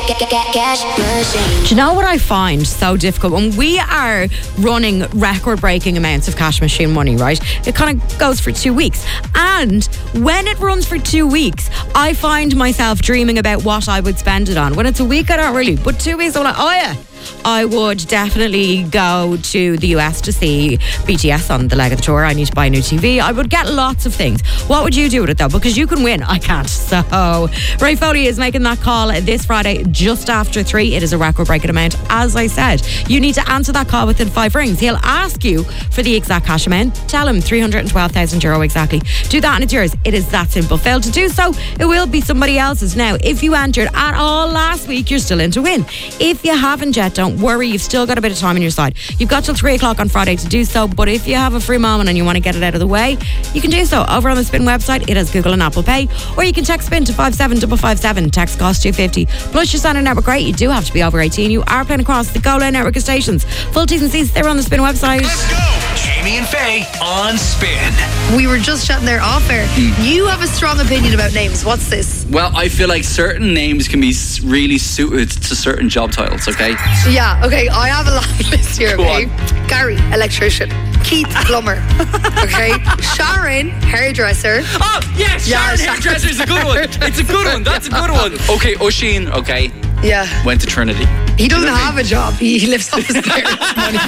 Cash machine. Do you know what I find so difficult? When we are running record-breaking amounts of cash machine money, right? It kind of goes for 2 weeks. And when it runs for 2 weeks, I find myself dreaming about what I would spend it on. When it's a week, I don't really. But 2 weeks, I'm like, oh yeah. I would definitely go to the US to see BTS on the leg of the tour. I need to buy a new TV. I would get lots of things. What would you do with it though? Because you can win. I can't. So Ray Foley is making that call this Friday just after 3. It is a record-breaking amount. As I said, you need to answer that call within 5 rings. He'll ask you for the exact cash amount. Tell him €312,000 exactly. Do that and it's yours. It is that simple. Fail to do so, it will be somebody else's. Now, if you entered at all last week, you're still in to win. If you haven't yet, don't worry, you've still got a bit of time on your side. You've got till 3 o'clock on Friday to do so, but if you have a free moment and you want to get it out of the way, you can do so over on the Spin website. It has Google and Apple Pay, or you can text Spin to 57557. Text costs $2.50. Plus your standard network rate. You do have to be over 18. You are playing across the Go Loud network of stations. Full T's and C's, they're on the Spin website. Let's go! Jamie and Faye on Spin. We were just chatting there off air. You have a strong opinion about names. What's this? Well, I feel like certain names can be really suited to certain job titles, okay? Yeah, okay, I have a long list here, okay? Gary, electrician. Keith, plumber. Okay? Sharon, hairdresser. Oh, yes, Sharon hairdresser is a good one. It's a good one. That's a good one. Okay, Oisin, okay. Yeah. Went to Trinity. He doesn't have a job. He lives off his parents' money.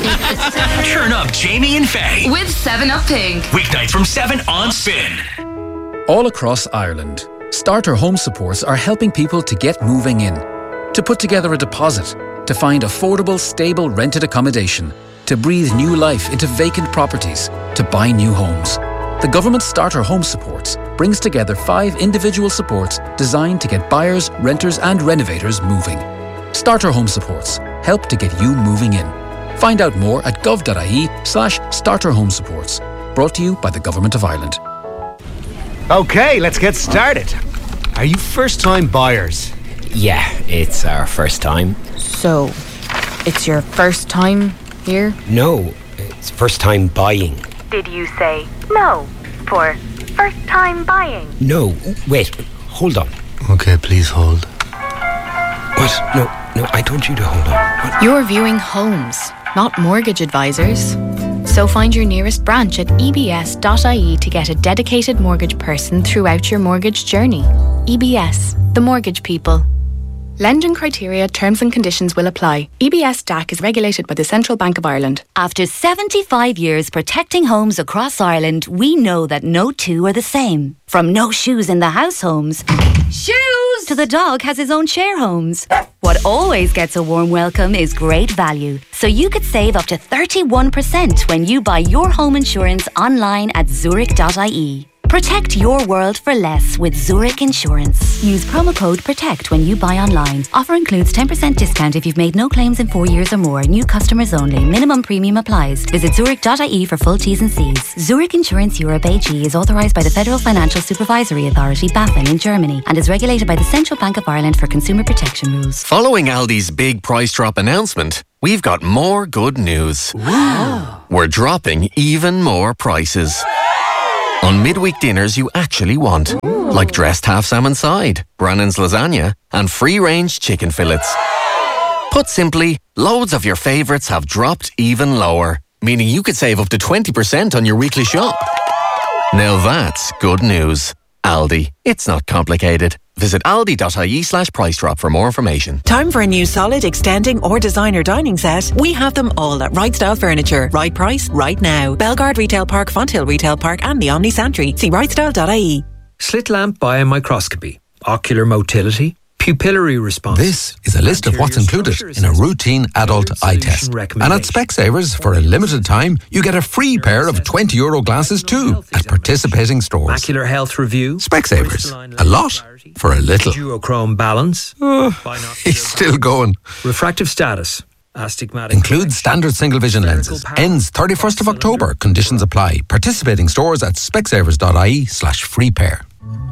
Turn up Jamie and Faye. With 7up Pink. Weeknights from 7 on Spin. All across Ireland, Starter Home Supports are helping people to get moving in, to put together a deposit, to find affordable, stable rented accommodation, to breathe new life into vacant properties, to buy new homes. The government Starter Home Supports brings together 5 individual supports designed to get buyers, renters and renovators moving. Starter Home Supports help to get you moving in. Find out more at gov.ie/Starter Home Supports. Brought to you by the Government of Ireland. Okay, let's get started. Are you first-time buyers? Yeah, it's our first time. So, it's your first time here? No, it's first time buying. Did you say no for first time buying? No, wait, hold on. Okay, please hold. What? No, I told you to hold on. What? You're viewing homes, not mortgage advisors. So find your nearest branch at ebs.ie to get a dedicated mortgage person throughout your mortgage journey. EBS, the mortgage people. Lending criteria, terms and conditions will apply. EBS DAC is regulated by the Central Bank of Ireland. After 75 years protecting homes across Ireland, we know that no two are the same. From no shoes in the house homes, shoes, to the dog has his own share homes. What always gets a warm welcome is great value. So you could save up to 31% when you buy your home insurance online at zurich.ie. Protect your world for less with Zurich Insurance. Use promo code PROTECT when you buy online. Offer includes 10% discount if you've made no claims in 4 years or more. New customers only. Minimum premium applies. Visit zurich.ie for full T's and C's. Zurich Insurance Europe AG is authorised by the Federal Financial Supervisory Authority, BaFin, in Germany and is regulated by the Central Bank of Ireland for consumer protection rules. Following Aldi's big price drop announcement, we've got more good news. Wow. We're dropping even more prices. On midweek dinners you actually want. Like dressed half salmon side, Brannan's lasagna and free-range chicken fillets. Put simply, loads of your favourites have dropped even lower, meaning you could save up to 20% on your weekly shop. Now that's good news. Aldi. It's not complicated. Visit aldi.ie/price drop for more information. Time for a new solid, extending or designer dining set? We have them all at Right Style Furniture. Right price, right now. Belgard Retail Park, Fonthill Retail Park and the Omni Santry. See rightstyle.ie. Slit lamp biomicroscopy, ocular motility, pupillary response. This is a list of what's included in a routine adult eye test. And at Specsavers, for a limited time, you get a free pair of €20 glasses too at participating stores. Macular health review. Specsavers. A lot for a little. Duochrome balance. He's still going. Refractive status. Astigmatic. Includes standard single vision lenses. Ends 31st of October. Conditions apply. Participating stores at specsavers.ie/free pair.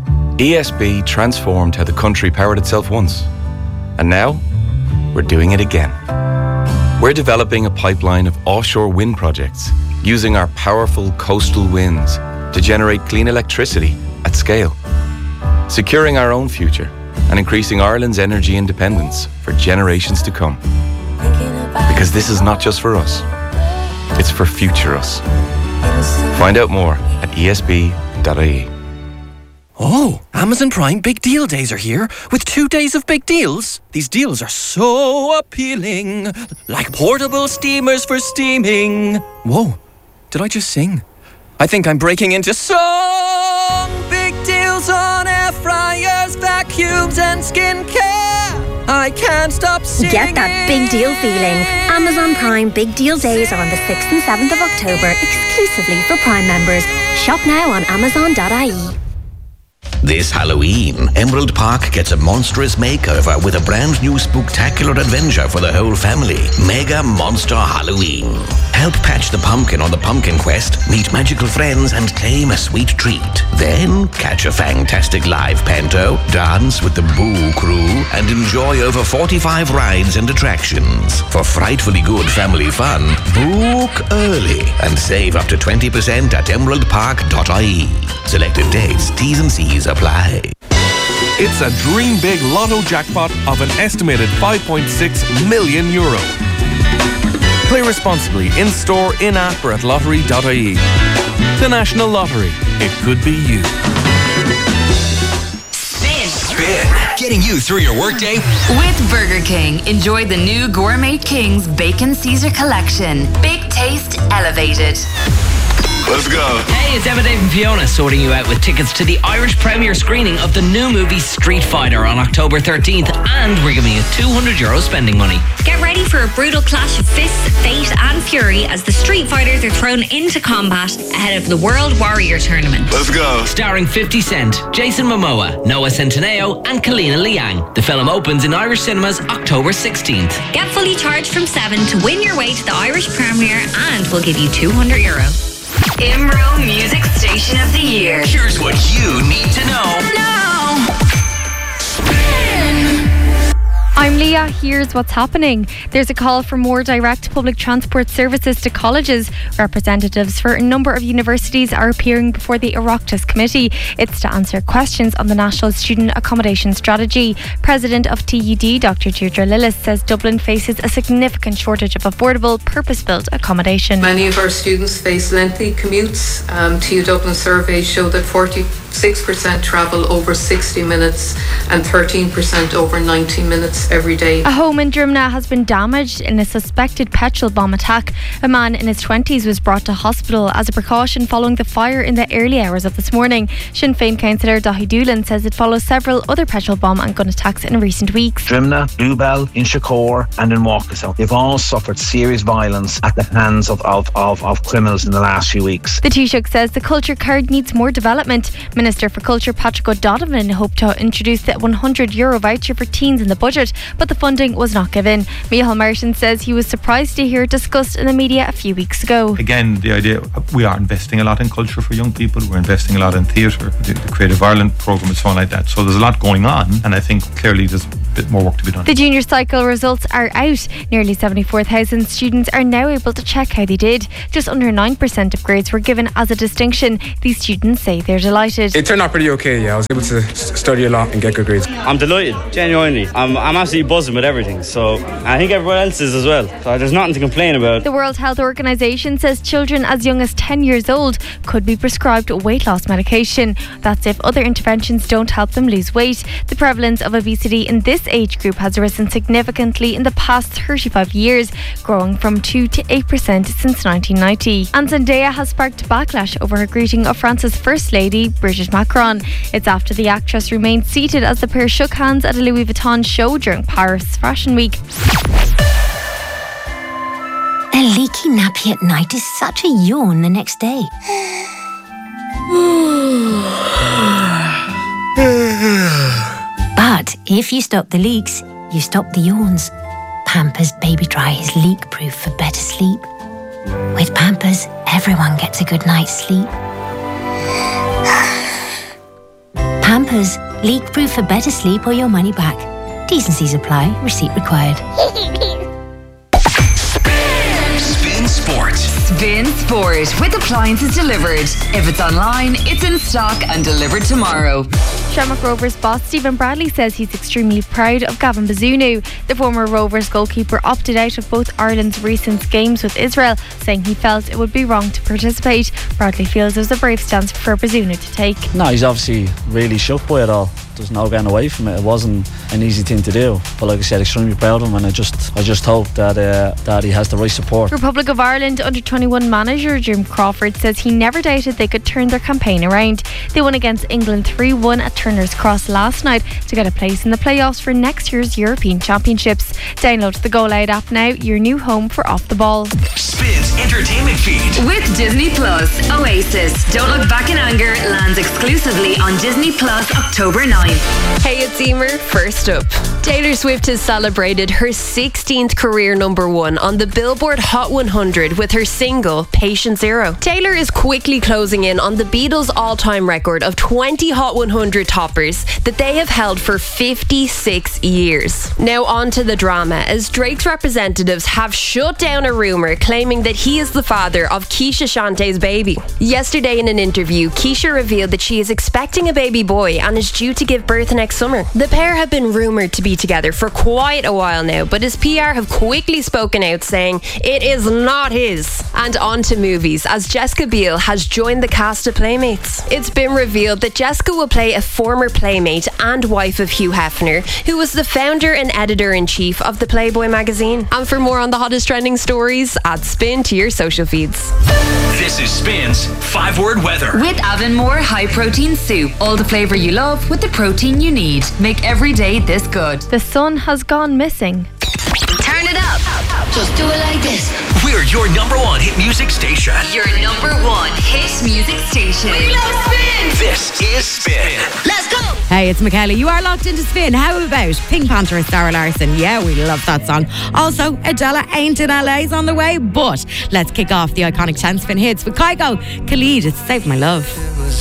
ESB transformed how the country powered itself once. And now, we're doing it again. We're developing a pipeline of offshore wind projects using our powerful coastal winds to generate clean electricity at scale. Securing our own future and increasing Ireland's energy independence for generations to come. Because this is not just for us, it's for future us. Find out more at esb.ie. Oh, Amazon Prime Big Deal Days are here with 2 days of big deals. These deals are so appealing, like portable steamers for steaming. Whoa, did I just sing? I think I'm breaking into song. Big deals on air fryers, vacuums and skincare. I can't stop singing. Get that big deal feeling. Amazon Prime Big Deal Days are on the 6th and 7th of October, exclusively for Prime members. Shop now on amazon.ie. This Halloween, Emerald Park gets a monstrous makeover with a brand new spooktacular adventure for the whole family. Mega Monster Halloween. Help patch the pumpkin on the pumpkin quest, meet magical friends and claim a sweet treat. Then catch a fantastic live panto, dance with the Boo Crew and enjoy over 45 rides and attractions. For frightfully good family fun, book early and save up to 20% at emeraldpark.ie. Selected dates, T's and C's apply. It's a dream big lotto jackpot of an estimated €5.6 million. Play responsibly in-store, in-app or at lottery.ie. The National Lottery. It could be you. Spin. Getting you through your workday. With Burger King, enjoy the new Gourmet Kings Bacon Caesar Collection. Big taste elevated. Let's go. Hey, it's Emma, Dave and Fiona sorting you out with tickets to the Irish premiere screening of the new movie Street Fighter on October 13th, and we're giving you €200 spending money. Get ready for a brutal clash of fists, fate and fury as the Street Fighters are thrown into combat ahead of the World Warrior Tournament. Let's go. Starring 50 Cent, Jason Momoa, Noah Centineo and Kalina Liang. The film opens in Irish cinemas October 16th. Get fully charged from 7 to win your way to the Irish premiere, and we'll give you €200. IMRO Music Station of the Year. Here's what you need to know. Now. I'm Leah. Here's what's happening. There's a call for more direct public transport services to colleges. Representatives for a number of universities are appearing before the Oireachtas Committee. It's to answer questions on the National Student Accommodation Strategy. President of TUD, Dr. Deirdre Lillis, says Dublin faces a significant shortage of affordable, purpose-built accommodation. Many of our students face lengthy commutes. TU Dublin surveys show that 46% travel over 60 minutes and 13% over 90 minutes every day. A home in Drimnagh has been damaged in a suspected petrol bomb attack. A man in his 20s was brought to hospital as a precaution following the fire in the early hours of this morning. Sinn Féin councillor Dahi Doolan says it follows several other petrol bomb and gun attacks in recent weeks. Drimnagh, Bluebell, Inchicore and in Walkerstown, they've all suffered serious violence at the hands of criminals in the last few weeks. The Taoiseach says the culture card needs more development. Minister for Culture Patrick O'Donovan hoped to introduce the €100 voucher for teens in the budget, but the funding was not given. Micheál Martin says he was surprised to hear it discussed in the media a few weeks ago. Again, the idea, we are investing a lot in culture for young people, we're investing a lot in theatre, the Creative Ireland programme and so on like that. So there's a lot going on, and I think clearly there's a bit more work to be done. The junior cycle results are out. Nearly 74,000 students are now able to check how they did. Just under 9% of grades were given as a distinction. These students say they're delighted. It turned out pretty okay, yeah. I was able to study a lot and get good grades. I'm delighted, genuinely. I'm absolutely buzzing with everything, so I think everyone else is as well. So there's nothing to complain about. The World Health Organization says children as young as 10 years old could be prescribed weight loss medication. That's if other interventions don't help them lose weight. The prevalence of obesity in this age group has risen significantly in the past 35 years, growing from 2 to 8% since 1990. And Zendaya has sparked backlash over her greeting of France's First Lady, Brigitte Macron. It's after the actress remained seated as the pair shook hands at a Louis Vuitton show during Paris Fashion Week. A leaky nappy at night is such a yawn the next day. But if you stop the leaks, you stop the yawns. Pampers Baby Dry is leak-proof for better sleep. With Pampers, everyone gets a good night's sleep. Pampers, leak-proof for better sleep or your money back. T's and C's apply. Receipt required. Spin Sport. Spin Sport with appliances delivered. If it's online, it's in stock and delivered tomorrow. Shamrock Rovers boss Stephen Bradley says he's extremely proud of Gavin Bazunu. The former Rovers goalkeeper opted out of both Ireland's recent games with Israel, saying he felt it would be wrong to participate. Bradley feels it was a brave stance for Bazunu to take. No, he's obviously really shook by it all. There's no getting away from it. It wasn't an easy thing to do, but like I said, extremely proud of him, and I just hope that he has the right support. Republic of Ireland under-21 manager Jim Crawford says he never doubted they could turn their campaign around. They won against England 3-1 at Turner's Cross last night to get a place in the playoffs for next year's European Championships. Download the Go Loud app now, your new home for Off the Ball. Spins entertainment feed with Disney Plus. Oasis, Don't Look Back in Anger lands exclusively on Disney Plus October 9th. Hey, it's Emer. First up, Taylor Swift has celebrated her 16th career #1 on the Billboard Hot 100 with her single Patient Zero. Taylor is quickly closing in on the Beatles' all-time record of 20 Hot 100 toppers that they have held for 56 years. Now on to the drama, as Drake's representatives have shut down a rumour claiming that he is the father of Keisha Shantae's baby. Yesterday in an interview, Keisha revealed that she is expecting a baby boy and is due to give birth next summer. The pair have been rumoured to be together for quite a while now, but his PR have quickly spoken out saying it is not his. And on to movies, as Jessica Biel has joined the cast of Playmates. It's been revealed that Jessica will play a former Playmate and wife of Hugh Hefner, who was the founder and editor-in-chief of the Playboy magazine. And for more on the hottest trending stories, add Spin to your social feeds. This is Spin's 5-word weather. With Avonmore High Protein Soup. All the flavour you love with the protein you need. Make every day this good. The sun has gone missing. Turn it up. Just do it like this. We're your #1 hit music station. Your #1 hit music station. We love Spin. This is Spin. Let's go. Hey, it's Michaela. You are locked into Spin. How about Pink Panther, Sarah Larson? Yeah, we love that song. Also, Adela Ain't in LA's on the way. But let's kick off the iconic 10 Spin hits with Kygo. Khalid, it's Save My Love.